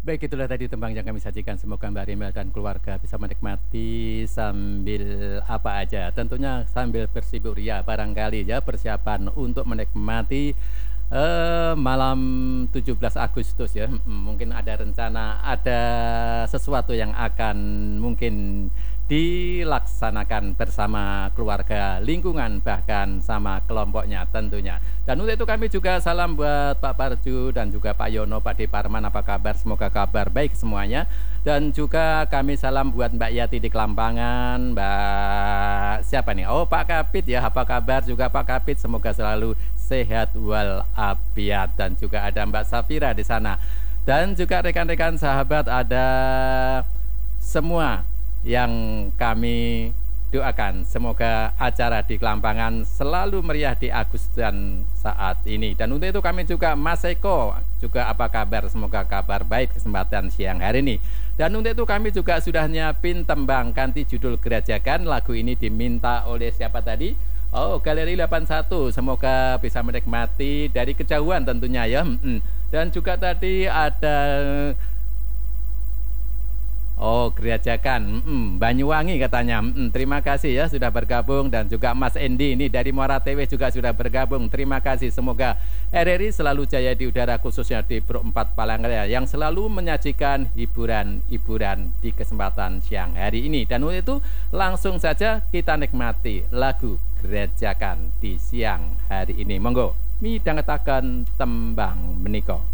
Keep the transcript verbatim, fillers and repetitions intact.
Baik, itulah tadi tembang yang kami sajikan. Semoga Mbak Rimel dan keluarga bisa menikmati sambil apa aja. Tentunya sambil bersibuk ria barangkali ya, persiapan untuk menikmati eh, malam tujuh belas Agustus ya. Mm, Mungkin ada rencana, ada sesuatu yang akan mungkin dilaksanakan bersama keluarga, lingkungan, bahkan sama kelompoknya tentunya. Dan untuk itu kami juga salam buat Pak Parju dan juga Pak Yono, Pak Deparman, apa kabar? Semoga kabar baik semuanya. Dan juga kami salam buat Mbak Yati di Kelampangan, Mbak siapa nih? Oh, Pak Kapit ya, apa kabar juga Pak Kapit? Semoga selalu sehat walafiat. Dan juga ada Mbak Safira di sana. Dan juga rekan-rekan sahabat ada semua yang kami doakan semoga acara di Kelampangan selalu meriah di Agustusan saat ini. Dan untuk itu kami juga Mas Eko juga apa kabar, semoga kabar baik kesempatan siang hari ini. Dan untuk itu kami juga sudah nyiapin tembang ganti judul Gerajakan. Lagu ini diminta oleh siapa tadi? Oh, Galeri delapan puluh satu. Semoga bisa menikmati dari kejauhan tentunya ya. Dan juga tadi ada Oh, Gerajakan, mm, Banyuwangi katanya. Mm, terima kasih ya sudah bergabung. Dan juga Mas Endi ini dari Muara Tewe juga sudah bergabung. Terima kasih. Semoga R R I selalu jaya di udara, khususnya di Pro empat Palangkaraya yang selalu menyajikan hiburan-hiburan di kesempatan siang hari ini. Dan untuk itu langsung saja kita nikmati lagu Gerajakan di siang hari ini. Monggo midhangetaken tembang menika.